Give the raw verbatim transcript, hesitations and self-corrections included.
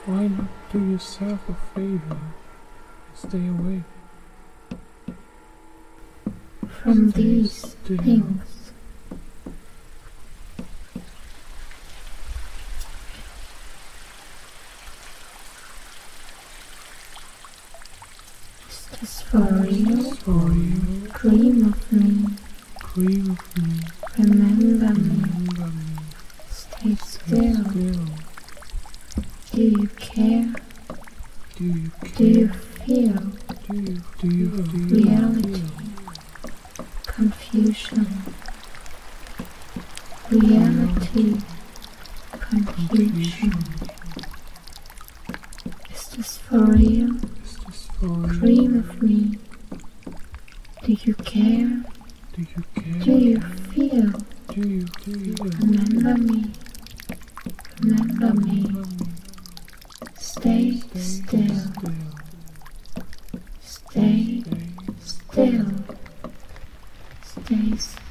Why not do yourself a favor and stay away from these still. things? Is this for real? For you, Dream of me. dream of me, Remember me. remember me, Stay stay still. still. Do you care? Do you Do care? you feel Do you, do you feel reality? Confusion. Reality. Confusion. Is this for real? Is this for you? Dream of me. Do you care? Do you care? Do you feel? Do you feel? Remember me. Remember me. Remember me. Stay Stay still. still. Stay Stay still. Stay still.